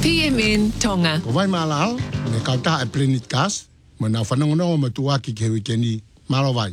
PMN Tonga. Ko vai malao, me kauta e Planet Cast, mo na whanongono ma tuaki ke wikeni, malo vai.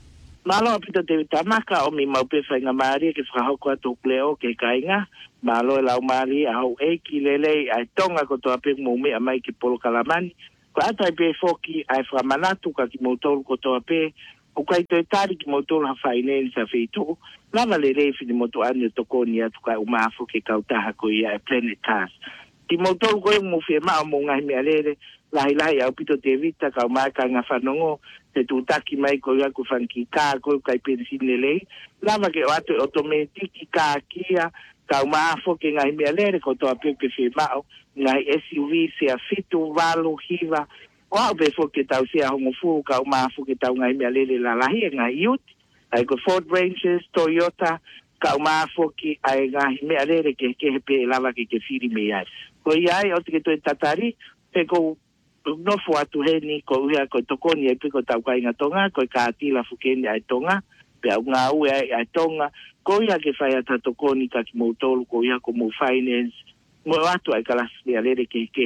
Malo apita te tamaka o mi maupe whainga maari ke whahoko atu kleo ke kainga. Malo e lau maari a hau e ki lele ai tonga ko toa pe mo me a mai ki polo kalamani. Ko atai pe foki ai whamanatu ka ki mautolu ko toa pe. O kai to e tari ki mautolu ha whaineni sa wheitu. Lava le reifi ni motu ane tokoni atu kai umaafu ke kautaha ko ia e Planet Cast. Ki mautolu ko e mo fie maa mo ngahi mea lere. Lahi au pito te vita ka umaka nga whanongo. Te tūtaki mai ko ia ku whanki kā ko kai pensine lei. Lava ke o atu automatiki kā kia. Ka umaafo ke ngahi mea lere ko toa peo ke whi mao. Ngahi SUV se a fitu, walu, hiva. O au pefo ke tau se a hongo furu ka umaafo ke tau ngahi mea lere la lahi e ngahi iuti. Ai ko Ford Rangers, Toyota. Ka umaafo ki ai ngahi mea lere ke hepe lava ke whiri me ai. Ko iai o te ke toi tatari. Te ko no fu atu heni ko uia ko tokoni e piko tau kainga tonga ko ka atila fukeni ai tonga pe au nga ue ai tonga ko ia ke fai ata tokoni ka ki moutolu ko ia ko mo finance mo atu ai kalas ni alere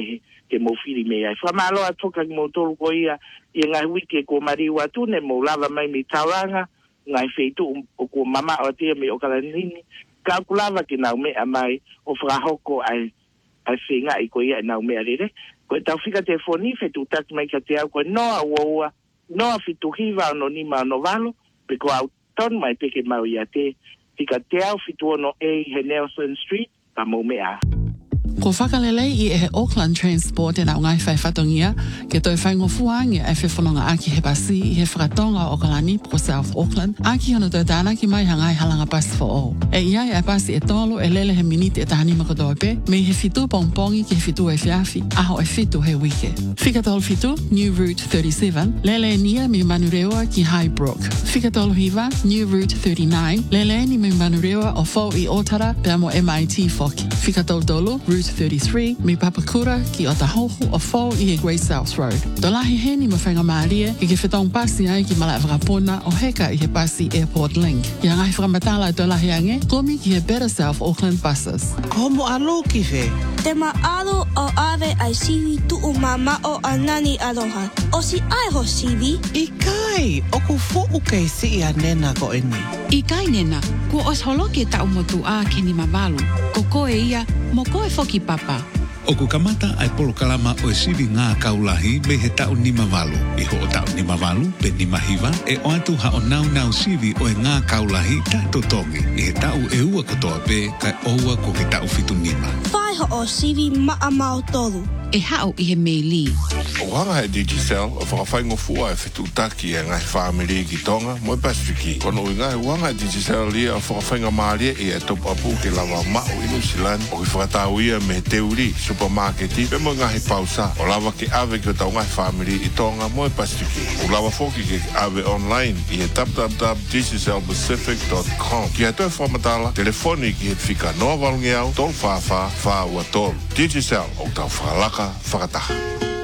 ke mo fili me ai fa malo atu ka ki moutolu ko ia i nga wiki ko mari watu ne mo lava mai mi tauranga nga feitu o ko mama o tia me o kala nini ka kulava ki na me amai o frahoko ai finga i ko ia na me alere ko tau fika te foni fe tu tak mai ka te au ko noa ua noa fitu hiva no ni ma no valo pe ko au ton mai te ke mau ia te fika te au fitu no e he Nelson Street pa mo mea. Ko whakalelei i e Auckland Transport e nau ngai whai whatongia ke toi whai ngofuangi e whewhanonga aki he pasi i he whakatonga o Kalani po South Auckland aki hono toi tāna ki mai hangai halanga pasi fo o. E iai e pasi e tolo e lele he miniti e tahani makadoe pe me he fitu pongpongi ki he fitu e whiafi aho e fitu he wike. Whikatolo fitu, New Route 37, lele nia me manurewa ki Highbrook. Whikatolo hiva, New Route 39, lele ni me manurewa o fo i Otara pe amo MIT foki. Whikatolo dolo, Route 33, me Papakura ki o tahohu o fo i he Grey South Road. Dolahi he ni mawhainga maaria i ke whetong pasi ai ki malai whakapona o heka i he pasi Airport Link. I ngai whakamatala i dolahi ange, komi ki he Better South Auckland buses. Ko mo alo ki whe? Te maalo o ave ai siwi tu o mama o anani aloha. O si ai ho siwi? I kai, o ku fo'u kei si i a nena ko eni. I kai nena, ko os holo ke tau motu a ke ni mamalu. Ko koe ia, mo koe foki papa. O ku kamata ai polo kalama o e siwi ngā kaulahi me he tau ni mavalu. I ho o tau ni mavalu, pe ni mahiwa, e o atu ha o nau siwi o e ngā kaulahi tato tongi. I he tau e ua katoa pe, kai oua ko ke tau fitu nima. Whai ho o siwi maa mau tolu. E hao i he meili. O hanga he Digicel, o whakawhaingo fua e whetutaki e ngai whamiri ki tonga, mo e Pasifiki. Kono i ngai wanga he Digicel lia o whakawhainga maalia i e topu apu ke lawa mao i Nusilan, o ki whakatau ia me teuri, supermarketi, pe mo ngai pausa, o lawa ke ave ki o tau ngai whamiri i tonga, mo e Pasifiki. O lawa foki ke ave online i e www.digicelpacific.com. Ki he toi whamatala, telefoni ki he whika noa walungi au, tol whawha, wha ua tol. Digicel, o tau whakalaka, whakataha.